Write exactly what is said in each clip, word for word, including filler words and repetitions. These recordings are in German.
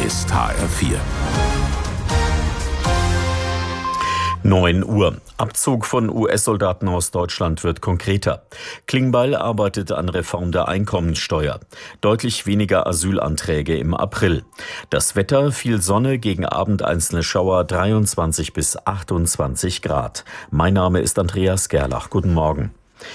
ist H R vier. neun Uhr. Abzug von U S-Soldaten aus Deutschland wird konkreter. Klingbeil arbeitet an Reform der Einkommensteuer. Deutlich weniger Asylanträge im April. Das Wetter, viel Sonne, gegen Abend einzelne Schauer, dreiundzwanzig bis achtundzwanzig Grad. Mein Name ist Andreas Gerlach. Guten Morgen.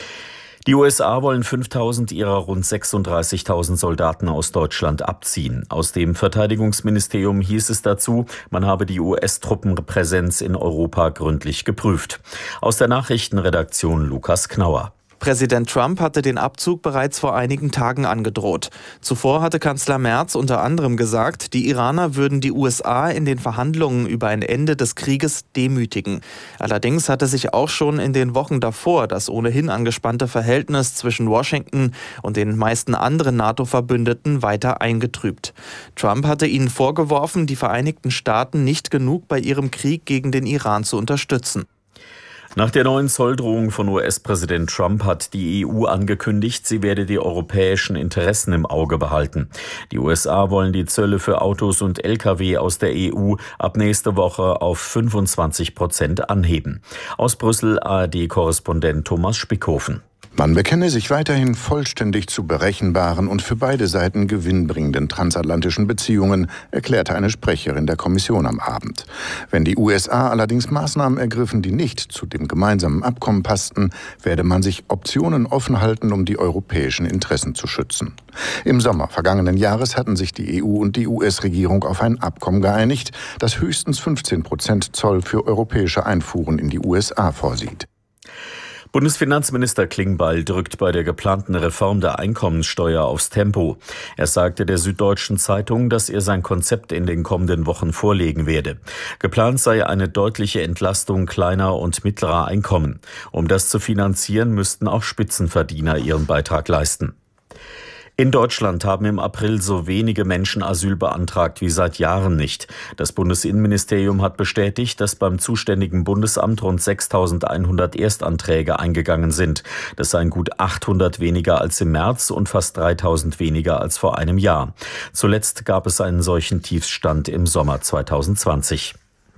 Die U S A wollen fünftausend ihrer rund sechsunddreißigtausend Soldaten aus Deutschland abziehen. Aus dem Verteidigungsministerium hieß es dazu, man habe die U S-Truppenpräsenz in Europa gründlich geprüft. Aus der Nachrichtenredaktion Lukas Knauer. Präsident Trump hatte den Abzug bereits vor einigen Tagen angedroht. Zuvor hatte Kanzler Merz unter anderem gesagt, die Iraner würden die U S A in den Verhandlungen über ein Ende des Krieges demütigen. Allerdings hatte sich auch schon in den Wochen davor das ohnehin angespannte Verhältnis zwischen Washington und den meisten anderen NATO-Verbündeten weiter eingetrübt. Trump hatte ihnen vorgeworfen, die Vereinigten Staaten nicht genug bei ihrem Krieg gegen den Iran zu unterstützen. Nach der neuen Zolldrohung von U S-Präsident Trump hat die E U angekündigt, sie werde die europäischen Interessen im Auge behalten. Die U S A wollen die Zölle für Autos und L K W aus der E U ab nächste Woche auf fünfundzwanzig Prozent anheben. Aus Brüssel A R D-Korrespondent Thomas Spickhofen. Man bekenne sich weiterhin vollständig zu berechenbaren und für beide Seiten gewinnbringenden transatlantischen Beziehungen, erklärte eine Sprecherin der Kommission am Abend. Wenn die U S A allerdings Maßnahmen ergriffen, die nicht zu dem gemeinsamen Abkommen passten, werde man sich Optionen offen halten, um die europäischen Interessen zu schützen. Im Sommer vergangenen Jahres hatten sich die E U und die U S-Regierung auf ein Abkommen geeinigt, das höchstens fünfzehn Prozent Zoll für europäische Einfuhren in die U S A vorsieht. Bundesfinanzminister Klingbeil drückt bei der geplanten Reform der Einkommensteuer aufs Tempo. Er sagte der Süddeutschen Zeitung, dass er sein Konzept in den kommenden Wochen vorlegen werde. Geplant sei eine deutliche Entlastung kleiner und mittlerer Einkommen. Um das zu finanzieren, müssten auch Spitzenverdiener ihren Beitrag leisten. In Deutschland haben im April so wenige Menschen Asyl beantragt wie seit Jahren nicht. Das Bundesinnenministerium hat bestätigt, dass beim zuständigen Bundesamt rund sechstausendeinhundert Erstanträge eingegangen sind. Das seien gut achthundert weniger als im März und fast dreitausend weniger als vor einem Jahr. Zuletzt gab es einen solchen Tiefstand im Sommer zweitausendzwanzig.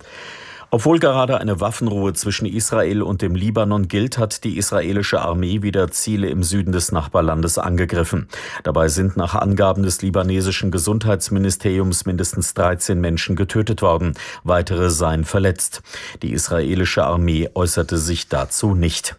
Obwohl gerade eine Waffenruhe zwischen Israel und dem Libanon gilt, hat die israelische Armee wieder Ziele im Süden des Nachbarlandes angegriffen. Dabei sind nach Angaben des libanesischen Gesundheitsministeriums mindestens dreizehn Menschen getötet worden. Weitere seien verletzt. Die israelische Armee äußerte sich dazu nicht.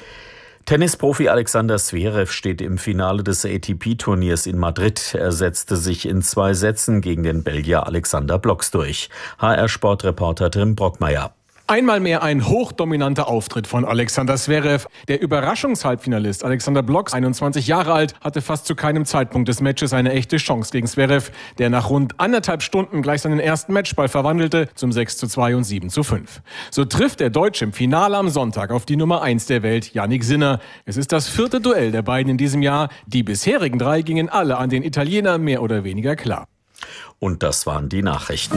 Tennisprofi Alexander Zverev steht im Finale des A T P-Turniers in Madrid. Er setzte sich in zwei Sätzen gegen den Belgier Alexander Blocks durch. H R-Sportreporter Tim Brockmeier. Einmal mehr ein hochdominanter Auftritt von Alexander Zverev. Der Überraschungshalbfinalist Alexander Blocks, einundzwanzig Jahre alt, hatte fast zu keinem Zeitpunkt des Matches eine echte Chance gegen Zverev, der nach rund anderthalb Stunden gleich seinen ersten Matchball verwandelte zum sechs zu zwei und sieben zu fünf. So trifft der Deutsche im Finale am Sonntag auf die Nummer eins der Welt, Jannik Sinner. Es ist das vierte Duell der beiden in diesem Jahr. Die bisherigen drei gingen alle an den Italiener mehr oder weniger klar. Und das waren die Nachrichten.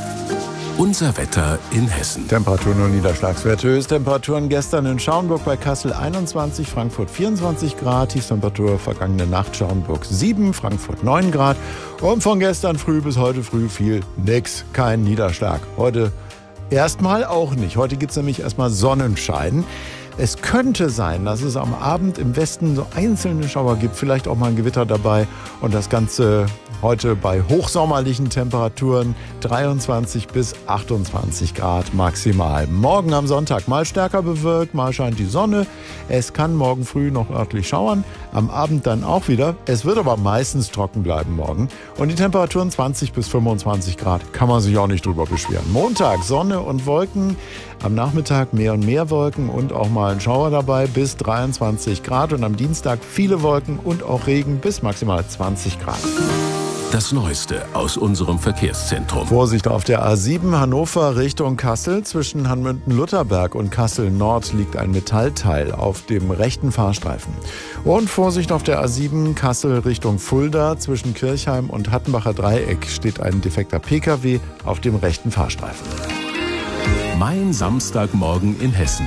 Unser Wetter in Hessen. Temperaturen und Niederschlagswerte. Höchsttemperaturen gestern in Schauenburg bei Kassel einundzwanzig, Frankfurt vierundzwanzig Grad. Tiefstemperatur vergangene Nacht Schauenburg sieben, Frankfurt neun Grad. Und von gestern früh bis heute früh fiel nix, kein Niederschlag. Heute erstmal auch nicht. Heute gibt es nämlich erstmal Sonnenschein. Es könnte sein, dass es am Abend im Westen so einzelne Schauer gibt, vielleicht auch mal ein Gewitter dabei. Und das Ganze heute bei hochsommerlichen Temperaturen dreiundzwanzig bis achtundzwanzig Grad maximal. Morgen am Sonntag mal stärker bewölkt, mal scheint die Sonne. Es kann morgen früh noch örtlich schauern, am Abend dann auch wieder. Es wird aber meistens trocken bleiben morgen. Und die Temperaturen zwanzig bis fünfundzwanzig Grad, kann man sich auch nicht drüber beschweren. Montag Sonne und Wolken, am Nachmittag mehr und mehr Wolken und auch mal ein Schauer dabei bis dreiundzwanzig Grad. Und am Dienstag viele Wolken und auch Regen bis maximal zwanzig Grad. Das Neueste aus unserem Verkehrszentrum. Vorsicht auf der A sieben Hannover Richtung Kassel. Zwischen Hanmünden-Lutherberg und Kassel-Nord liegt ein Metallteil auf dem rechten Fahrstreifen. Und Vorsicht auf der A sieben Kassel Richtung Fulda. Zwischen Kirchheim und Hattenbacher Dreieck steht ein defekter Pkw auf dem rechten Fahrstreifen. Mein Samstagmorgen in Hessen.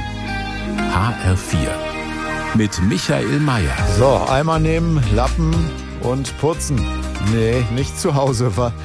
H R vier. Mit Michael Mayer. So, Eimer nehmen, Lappen und putzen. Nee, nicht zu Hause.